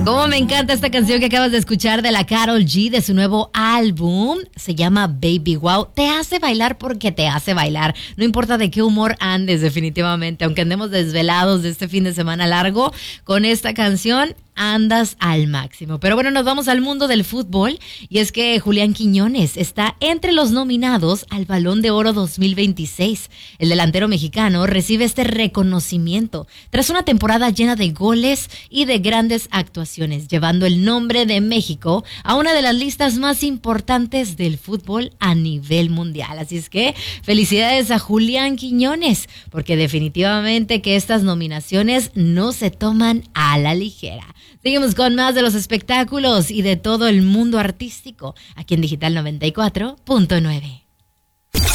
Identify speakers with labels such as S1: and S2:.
S1: Cómo me encanta esta canción que acabas de escuchar de la Karol G de su nuevo álbum. Se llama Baby Wow. Te hace bailar porque te hace bailar. No importa de qué humor andes, definitivamente. Aunque andemos desvelados de este fin de semana largo, con esta canción andas al máximo. Pero bueno, nos vamos al mundo del fútbol y es que Julián Quiñones está entre los nominados al Balón de Oro 2026. El delantero mexicano recibe este reconocimiento tras una temporada llena de goles y de grandes actuaciones, llevando el nombre de México a una de las listas más importantes del fútbol a nivel mundial. Así es que felicidades a Julián Quiñones, porque definitivamente que estas nominaciones no se toman a la ligera. Seguimos con más de los espectáculos y de todo el mundo artístico aquí en Digital 94.9.